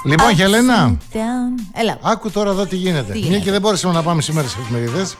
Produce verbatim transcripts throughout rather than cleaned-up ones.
Λοιπόν, Χελένα, Έλα. άκου τώρα εδώ τι γίνεται. Τι Μια γίνεται? και δεν μπόρεσαμε να πάμε σήμερα στις εφημερίδες.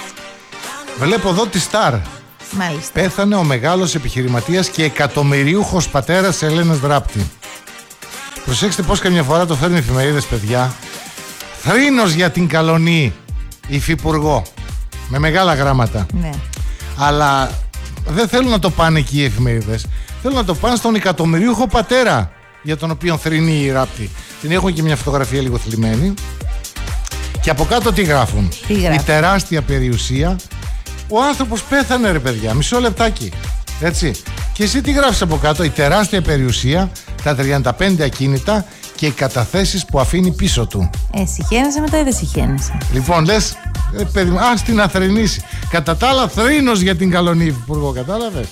Βλέπω εδώ τη Σταρ. Μάλιστα. Πέθανε ο μεγάλος επιχειρηματίας και εκατομμυριούχος πατέρας Ελένας Δράπτη. Προσέξτε πως καμιά φορά το φέρνουν οι εφημερίδες, παιδιά. Θρήνος για την Καλονή, υφυπουργό. Με μεγάλα γράμματα. Ναι. Αλλά δεν θέλουν να το πάνε εκεί οι εφημερίδες. Θέλουν να το πάνε στον εκατομμυριούχο πατέρα για τον οποίο θρηνεί η Ράπτη. Την έχουν και μια φωτογραφία λίγο θλιμμένη. Και από κάτω τι γράφουν? Τι γράφουν? Η τεράστια περιουσία. Ο άνθρωπος πέθανε, ρε παιδιά, μισό λεπτάκι. Έτσι. Και εσύ τι γράφεις από κάτω? Η τεράστια περιουσία, τα τριάντα πέντε ακίνητα και οι καταθέσεις που αφήνει πίσω του. Ε, συχαίνεσαι μετά ή δεν συχαίνεσαι? Λοιπόν, λες, ε, παιδί, ας την αθρηνήσει. Κατά τα άλλα, θρήνος για την Καλονή, υπουργό, κατάλαβες?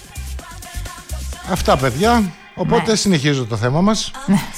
Αυτά, παιδιά. Οπότε ναι. συνεχίζω το θέμα μας.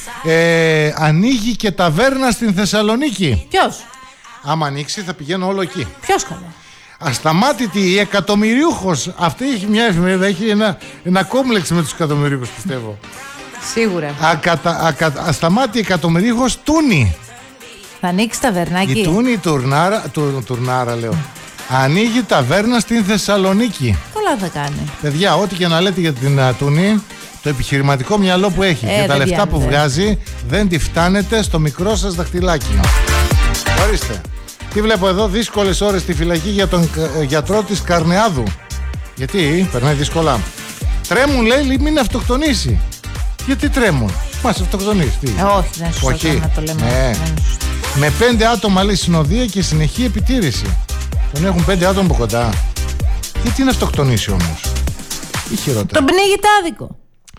ε, ανοίγει και ταβέρνα στην Θεσσαλονίκη. Ποιος? Άμα ανοίξει θα πηγαίνω όλο εκεί. Ποιος καλά? Ασταμάτητη, η εκατομμυριούχος. Αυτή έχει μια εφημερίδα, έχει ένα, ένα κόμπλεξ με τους εκατομμυριούχους, πιστεύω. Σίγουρα. Ακατα, ακα, ασταμάτητη εκατομμυριούχος Τούνη. Θα ανοίξει ταβερνάκι. Η Τούνη τουρνάρα, του, τουρνάρα λέω. Ανοίγει ταβέρνα στην Θεσσαλονίκη. Καλά θα κάνει. Παιδιά, ό,τι και να λέτε για την uh, Τούνη, το επιχειρηματικό μυαλό που έχει ε, και τα λεφτά που διάνυτε. βγάζει δεν τη φτάνετε στο μικρό σας δαχτυλάκι. Ορίστε. Τι βλέπω εδώ? Δύσκολες ώρες στη φυλακή για τον uh, γιατρό της Καρνεάδου. Γιατί περνάει δύσκολα. Τρέμουν, λέει, μην αυτοκτονήσει. Γιατί τρέμουν? Μας αυτοκτονήσει. Τι? Ε, όχι, δεν είναι σωστό. Όχι. Να το λέμε. Ναι. Δεν είναι σωστό. Με πέντε άτομα, λέει, συνοδεία και συνεχή επιτήρηση. Τον έχουν πέντε άτομα από κοντά. Γιατί να αυτοκτονήσει όμως? Ή χειρότερα. Τον πνίγεται άδικο.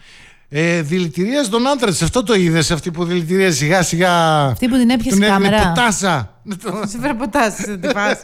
Ε, δηλητηρίασε τον άντρα της. Αυτό το είδες? Αυτή που δηλητηρίασε σιγά σιγά. Αυτή που την έπιασε τον έδινε κάμερα. ποτάσα. Σε φέρε ποτάσεις, δεν την πας.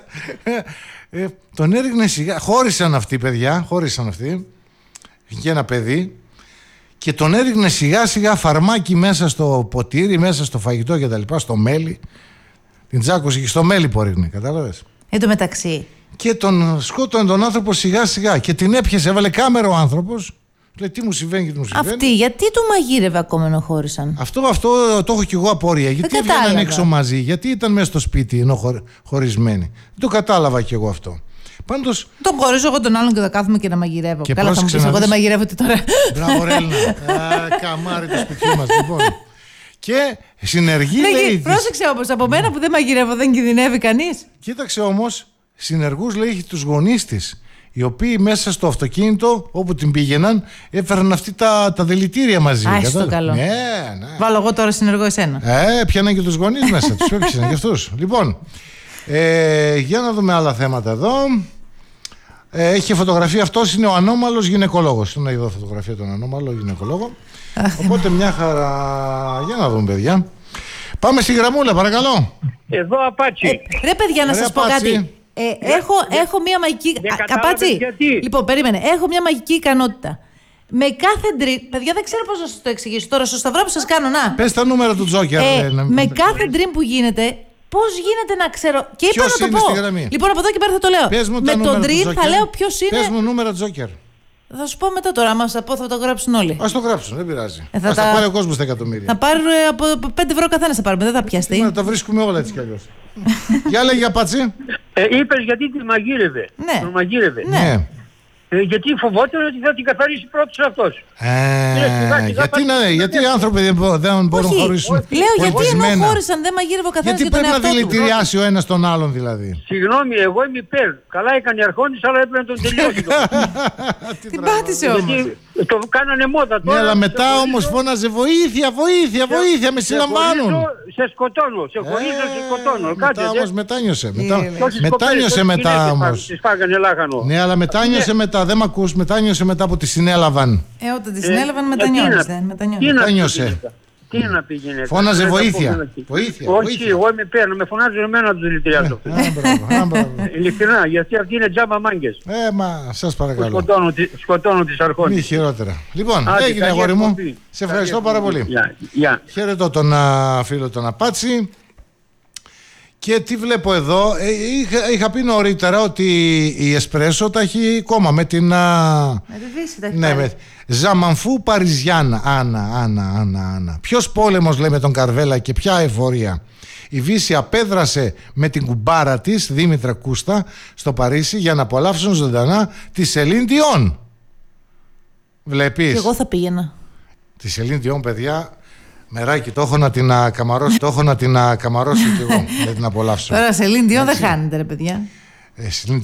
ε, τον έριχνε σιγά. Χώρισαν αυτοί, παιδιά. Χώρισαν αυτοί. Και ένα παιδί. Και τον έριχνε σιγά σιγά φαρμάκι μέσα στο ποτήρι, μέσα στο φαγητό και τα λοιπά, στο μέλι. Την τσάκωσε και στο μέλι που έριχνε, κατάλαβες? Εν τω μεταξύ. Και τον σκότωνε τον άνθρωπο σιγά σιγά. Και την έπιασε, έβαλε κάμερα ο άνθρωπος. Λέει, τι μου συμβαίνει και τι μου συμβαίνει. Αυτή, γιατί του μαγείρευε ακόμα ενώ χώρισαν? Αυτό, αυτό το έχω κι εγώ απορία. Γιατί έβγαιναν έξω μαζί, γιατί ήταν μέσα στο σπίτι ενώ χω, χωρισμένοι. Δεν το κατάλαβα κι εγώ αυτό. Πάντως. Τον χωρίζω εγώ τον άλλον και θα κάθομαι και να μαγειρεύω. Και καλά, θα μου πεις, εγώ δεν μαγειρεύω τι τώρα. Μπράβο, Ρέλνα. Καμάρι το σπιτιού μας, λοιπόν. Και συνεργεί, ναι, λέει. Πρόσεξε όμως, από μένα που δεν μαγειρεύω δεν κινδυνεύει κανείς. Κοίταξε όμως, συνεργούς, λέει, έχει τους γονείς της. Οι οποίοι μέσα στο αυτοκίνητο, όπου την πήγαιναν, έφεραν αυτή τα, τα δηλητήρια μαζί. Άχι το καλό. Ναι, ναι. Βάλω εγώ τώρα συνεργό εσένα. Ε, πιάναν και τους γονείς μέσα, τους έπιασαν και αυτούς. Λοιπόν, ε, για να δούμε άλλα θέματα εδώ. Ε, έχει φωτογραφία, αυτός είναι ο ανώμαλος γυναικολόγος. Είναι εδώ φωτογραφία τον ανώμαλο γυναικολόγο. Οπότε μια χαρά. Για να δούμε, παιδιά. Πάμε στη γραμμούλα, παρακαλώ. Εδώ Απάτσι. Ε, ρε παιδιά, να Ρε, σας πω Απάτσι. κάτι. Ε, έχω, έχω μια μαγική. Δεν Α, κατάλαβες Καπάτσι. γιατί. Λοιπόν, περίμενε. Έχω μια μαγική ικανότητα. Με κάθε dream. Παιδιά, δεν ξέρω πώς να σας το εξηγήσω τώρα. Στο σταυρό που σας κάνω, να. Πες τα νούμερα του Τζόκερ. Ε, ε, να- με κάθε dream που γίνεται, πώς γίνεται να ξέρω. Και είπα Ποιος να το είναι πω. στη γραμμή? Λοιπόν, από εδώ και πέρα θα το λέω. Πες μου τα Με το νούμερα του dream Τζόκερ. θα λέω ποιος είναι. Πες μου νούμερα Τζόκερ. Θα σου πω μετά τώρα. Άμα σας πω, θα το γράψουν όλοι. Ας το γράψουν, δεν πειράζει. Ε, θα Ας τα τα- πάρει ο κόσμος τα εκατομμύρια. Θα πάρουν ε, από πέντε ευρώ καθένα θα πάρουμε. Δεν θα πιαστεί. Να τα βρίσκουμε όλα έτσι κι αλλιώς. Για λέγε, Απάτσι. Ε, είπες γιατί τη μαγείρευε. Ναι. Τον μαγείρευε. Ναι. Ε, γιατί φοβόταν ότι θα την καθαρίσει πρώτος αυτός. Ε, σιγά, σιγά, γιατί, πάει- να, γιατί οι άνθρωποι δεν, μπο- δεν μπορούν να Όχι. χωρίσουν Λέω γιατί ενώ χωρισμένα? χώρισαν δεν μαγείρευε ο καθένα Γιατί για τον πρέπει να εαυτό του. δηλητηριάσει ο ένας τον άλλον, δηλαδή. Συγγνώμη, εγώ είμαι υπέρ. Καλά έκανε η Αρχόντης, αλλά έπρεπε να τον τελειώσει. το. Την πάτησε όμως. Γιατί το κάνανε μόδα Ναι, τώρα. αλλά σε μετά χωρίζω, όμως φώναζε βοήθεια, βοήθεια, βοήθεια, με σε συλλαμβάνουν. χωρίζω, Σε σκοτώνω, σε χωρίζω, σε σκοτώνω. Ε, Κάτσε, Μετά δεν- όμως μετάνιωσε. Μετά, Τόσες μετάνιωσε κοπέλες, μετά τόσες γυναίκες όμως. Τις φάγανε λάχανο. Ναι, αλλά μετάνιωσε μετά, δεν μ' ακούς, μετάνιωσε μετά που τη συνέλαβαν. Ε, όταν τη Ε, συνέλαβαν ε, μετανιώνεις. τι να- δεν, Τι μετανιώνεις. να πει Μετάνιωσε. γυναίκα. Τι να πει γυναίκα. Φώναζε Δεν θα βοήθεια. πω μετά. Βοήθεια, Όχι, βοήθεια. εγώ είμαι υπέρ. Να με φωνάζουν εμένα να τους δηλητηριάσω. Α, μπράβο, α, μπράβο. Ειλικρινά, γιατί αυτοί είναι τζάμπα μάγκες. Ε, μα σας Που παρακαλώ. σκοτώνουν, τη- σκοτώνουν τις Μη αρχόνες. χειρότερα. Λοιπόν, Άντε, έγινε καλή αγόρι μου. εκπομπή. Σε ευχαριστώ Καλή πάρα εκπομπή. πολύ. Γεια, γεια. Χαίρετο τον α, φίλο τον Απάτσι. Και τι βλέπω εδώ, ε, είχα, είχα πει νωρίτερα ότι η Εσπρέσο τα έχει κόμμα με την... Με τη Δύση τα έχει ναι, πάρει. με, Ζαμανφού Παριζιάννα. Άννα, Άννα, Άννα, Άννα. Ποιος πόλεμος, λέει, με τον Καρβέλα και ποια εφορία. Η Δύση απέδρασε με την κουμπάρα της, Δήμητρα Κούστα, στο Παρίσι για να απολαύσουν ζωντανά τη Σελίν Διόν. Βλέπεις. Και εγώ θα πήγαινα. Τη Σελίν Διόν, παιδιά, μεράκι, το έχω να την ακαμαρώσω, το έχω να την ακαμαρώσω κι εγώ, να την απολαύσω. Τώρα Σελίν Διόν δεν χάνεται, ρε παιδιά. Ε,